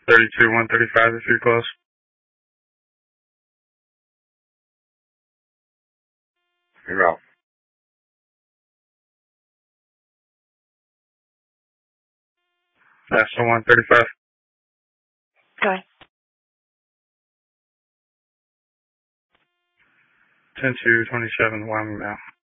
32, 135 if you're close. You're out. That's the 135. Okay. 10-2, 27, Wyoming now.